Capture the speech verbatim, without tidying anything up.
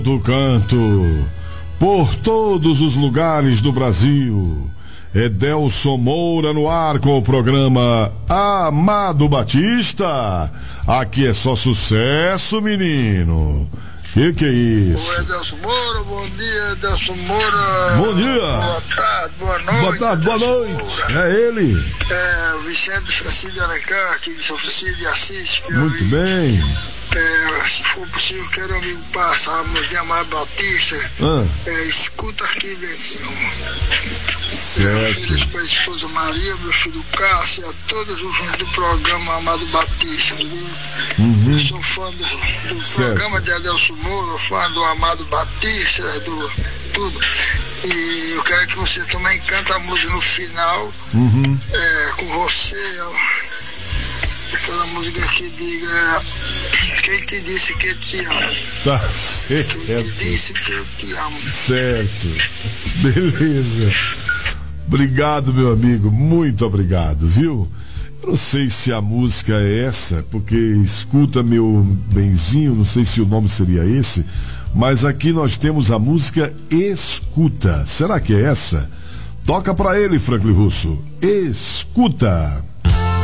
Do canto, por todos os lugares do Brasil, Edelson Moura no ar com o programa Amado Batista. Aqui é só sucesso, menino. Que que é isso? Ô Edelson Moura, bom dia, Edelson Moura. Bom dia. Boa tarde, boa noite. Boa tarde, boa noite. Moura. É ele. É, o Vicente Francisco de Alencar, aqui de São Francisco de Assis. Muito bem. É, se for possível, quero amigo passar a música de Amado Batista. Ah. É, escuta aqui, Benzinho. Certo. Filhos para a esposa Maria, meu filho Cássio, a todos os fãs do programa Amado Batista. Uhum. Eu sou fã do, do programa de Edelson Moura, fã do Amado Batista, do tudo. E eu quero que você também cante a música no final, Uhum. é, com você. Ó, aquela música que diga: quem te disse que eu te amo? Tá Quem te certo. disse que eu te amo? Certo. Beleza. Obrigado, meu amigo. Muito obrigado, viu? Eu não sei se a música é essa, porque escuta meu benzinho, não sei se o nome seria esse, mas aqui nós temos a música Escuta. Será que é essa? Toca pra ele, Franklin Russo. Escuta.